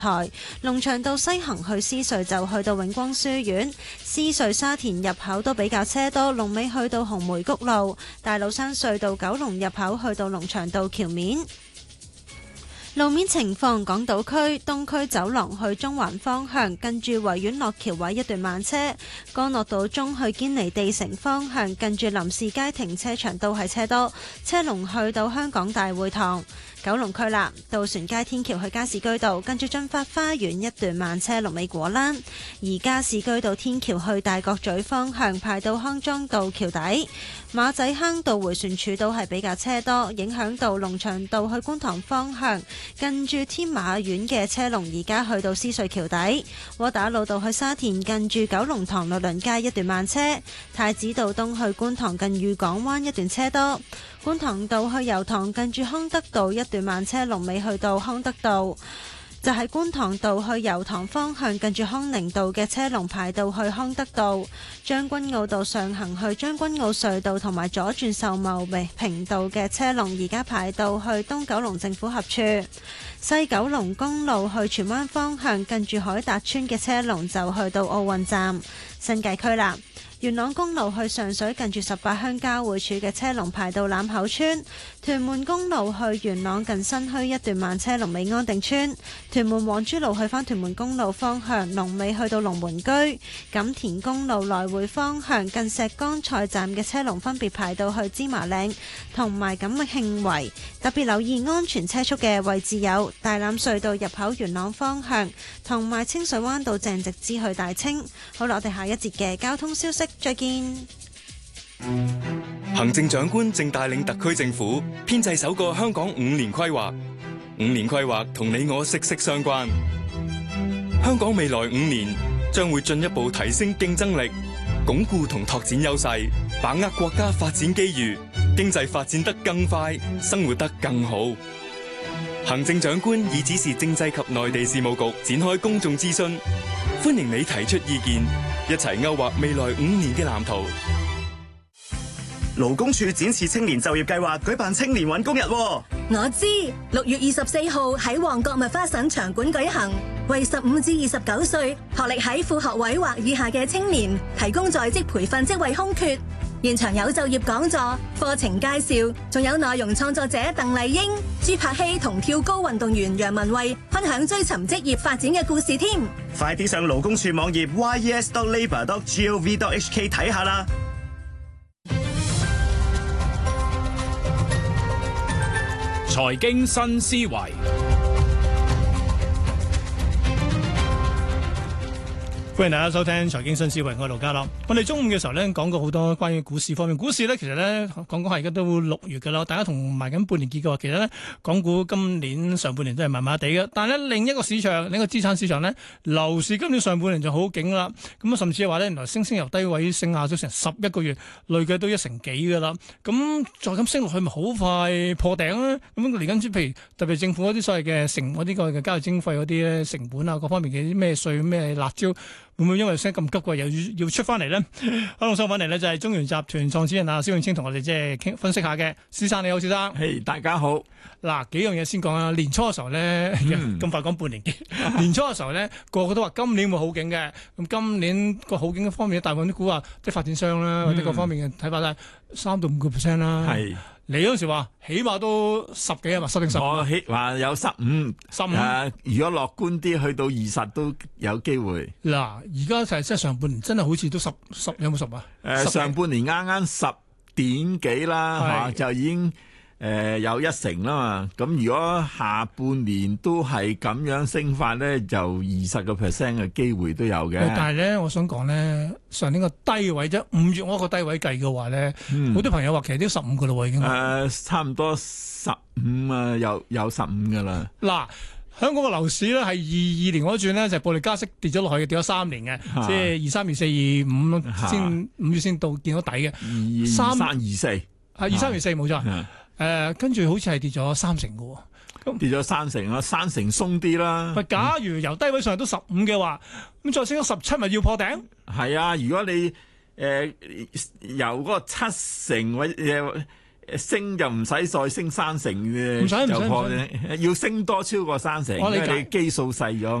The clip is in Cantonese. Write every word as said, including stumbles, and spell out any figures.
台，龍翔道西行去獅隧就去到永光書院，獅隧沙田入口都比較車多，龍尾去到紅梅谷路，大老山隧道九龍入口去到龍翔道橋面。路面情況，港島區東區走廊去中環方向，近住維園落橋位一段慢車；干諾道中去堅尼地城方向，近住林士街停車場都係車多，車龍去到香港大會堂。九龍區啦，渡船街天橋去加士居道，跟住進發花園一段慢車，龍尾果欄；而加士居道天橋去大角咀方向，排到康莊道橋底。馬仔坑道迴旋處都係比較車多，影響到龍翔道去觀塘方向，近住天馬苑嘅車龍而家去到獅隧橋底。窩打老道去沙田，近住九龍塘律倫街一段慢車。太子道東去觀塘，近裕港灣一段車多。觀塘道去油塘，近住康德道一段慢車，龍尾去到康德道。就係觀塘道去油塘方向，近住康寧道嘅車龍排到去康德道。將軍澳道上行去將軍澳隧道同埋左轉秀茂坪道嘅車龍而家排到去東九龍政府合署。西九龍公路去荃灣方向，近住海達村嘅車龍就去到奧運站。新界區啦，元朗公路去上水，近住十八鄉交匯處嘅車龍排到欖口村。屯門公路去元朗，近新墟一段慢車，龍尾安定村。屯門黃珠路去返屯門公路方向，龍尾去到龍門居。錦田公路來回方向，近石崗菜站嘅車龍分別排到去芝麻嶺同埋錦慶圍。特別留意安全車速嘅位置有大欖隧道入口元朗方向，同埋清水灣道鄭直支去大清。好啦，我哋下一節嘅交通消息再見。 行政長官正帶領特區政府編製首個香港五年規劃，五年規劃同你我息息相關。香港未來五年將會進一步提升競爭力，鞏固同拓展優勢，把握國家發展機遇，經濟發展得更快，生活得更好。行政長官已指示政制及內地事務局展開公眾諮詢，歡迎你提出意見，一齊勾畫未來五年嘅藍圖。 勞工處展示青年就業計劃舉辦青年搵工日。 我知，六月二十四號喺旺角麥花臣場館舉行，為十五至二十九歲學歷喺副學位或以下嘅青年提供在職培訓職位空缺，現場有就業講座、課程介紹，仲有內容創作者鄧麗英、朱柏希同跳高運動員楊文蔚分享追尋職業發展嘅故事添。 快啲上勞工處網頁 y e s dot labour dot gov dot h k 睇下啦。 財經新思維， 歡迎大家收聽財經新思維，我係盧家樂。我哋中午嘅時候咧講過好多關於股市方面，股市咧其實咧講講下而家都六月噶啦，大家同埋緊半年結嘅話，其實咧港股今年上半年都係麻麻地嘅，但係咧另一個市場，另一個資產市場咧，樓市今年上半年就好勁啦。咁啊，甚至係話咧，原來升升由低位升下咗成十一個月，累計都一成幾噶啦。咁再咁升落去，咪好快破頂咧？咁嚟緊，譬如特別政府嗰啲所謂嘅成嗰啲個嘅交易徵費嗰啲咧成本啊，各方面嘅啲咩稅咩辣椒。會唔會因為升咁急嘅又要要出翻嚟呢？可能收翻嚟呢，就係中原集團創始人啊蕭永清同我哋即係傾分析下嘅。施生你好，施生。 嘿，hey, 大家好。 嗱，幾樣嘢先講啊。年初嘅時候呢，咁、嗯、快講半年。年初嘅時候呢，個個都話今年會好景嘅。咁今年個好景嘅方面，大部分啲股啊，即係發展商啦，或者各方面嘅睇法咧，三到五個 percent 啦。係。你嗰時話起碼都十幾啊嘛，十定十五。 我起話有十五，十五。誒，如果樂觀啲，去到二十都有機會。 嗱，而家就係即係上半年，真係好似都十十有冇十啊？誒、 呃，上半年啱啱十點幾啦，嚇、啊、就已經。誒、呃、有一成啦嘛，咁如果下半年都係咁樣升法咧，就二十個 percent 嘅機會都有嘅。 但係咧，我想講咧，上年個低位啫，五月我個低位計嘅話咧，好、嗯、多朋友話其實都十五個咯喎已經。誒、 呃，差唔多十五啊，有有十五噶啦。 嗱，香港嘅樓市咧係二二年嗰轉咧就係暴力加息跌咗落去，跌咗三年嘅，啊、即係二三、二四、二五先五月先到見到底嘅。 二三、二四係二三、二四冇錯。誒，跟住、呃、好似係跌咗三成嘅喎， 跌咗三成啦，三成鬆啲啦。 假如由低位上到十五嘅話，咁、嗯、再升咗十七，咪要破頂？ 係啊，如果你誒、呃、由嗰個七成或誒升就唔使再升三成嘅， 唔使唔使就破唔使要升多超過三成，因我理解為你基數細咗。